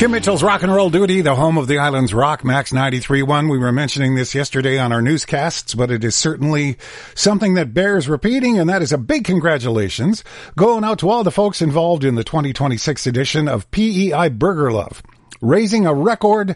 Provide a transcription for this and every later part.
Kim Mitchell's Rock and Roll Duty, the home of the island's rock, Max 93.1. We were mentioning this yesterday on our newscasts, but it is certainly something that bears repeating, and that is a big congratulations going out to all the folks involved in the 2026 edition of PEI Burger Love, raising a record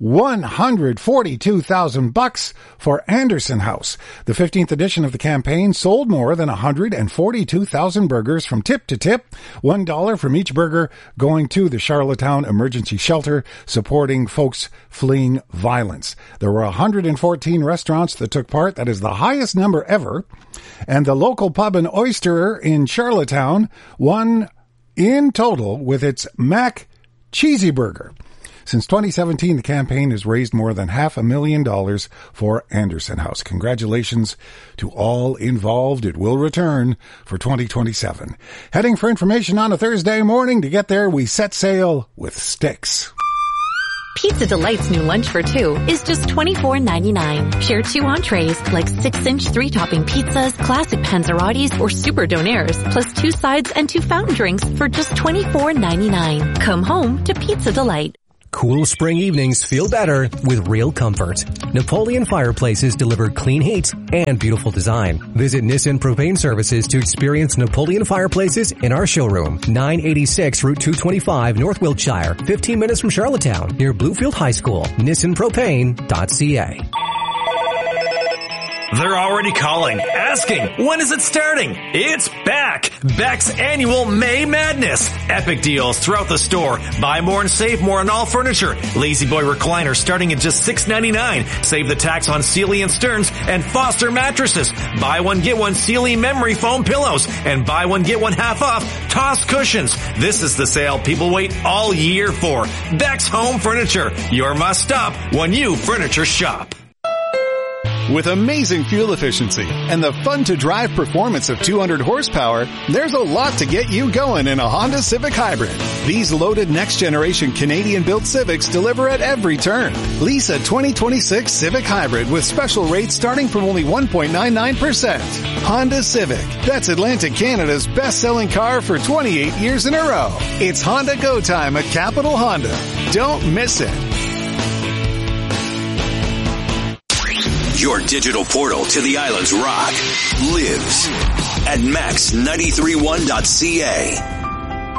$142,000 for Anderson House. The 15th edition of the campaign sold more than 142,000 burgers from tip to tip, $1 from each burger going to the Charlottetown Emergency Shelter, supporting folks fleeing violence. There were 114 restaurants that took part. That is the highest number ever. And the local pub and oyster in Charlottetown won in total with its Mac Cheesy Burger. Since 2017, the campaign has raised more than $500,000 for Anderson House. Congratulations to all involved. It will return for 2027. Heading for information on a Thursday morning. To get there, we set sail with Sticks. Pizza Delight's new lunch for two is just $24.99. Share 2 entrees like 6-inch 3-topping pizzas, classic panzerottis, or super donaires, plus 2 sides and 2 fountain drinks for just $24.99. Come home to Pizza Delight. Cool spring evenings feel better with real comfort. Napoleon Fireplaces deliver clean heat and beautiful design. Visit Nissan Propane Services to experience Napoleon Fireplaces in our showroom, 986 Route 225, North Wiltshire, 15 minutes from Charlottetown, near Bluefield High School. NissanPropane.ca. They're already calling, asking, when is it starting? It's back! Beck's annual May Madness. Epic deals throughout the store. Buy more and save more on all furniture. Lazy Boy recliner starting at just $6.99. Save the tax on Sealy and Stearns and Foster mattresses. Buy one, get one Sealy memory foam pillows. And buy one, get one half off Toss cushions. This is the sale people wait all year for. Beck's Home Furniture. Your must stop when you furniture shop. With amazing fuel efficiency and the fun-to-drive performance of 200 horsepower, there's a lot to get you going in a Honda Civic Hybrid. These loaded next-generation Canadian-built Civics deliver at every turn. Lease a 2026 Civic Hybrid with special rates starting from only 1.99%. Honda Civic. That's Atlantic Canada's best-selling car for 28 years in a row. It's Honda Go Time at Capital Honda. Don't miss it. Your digital portal to the island's rock lives at max931.ca.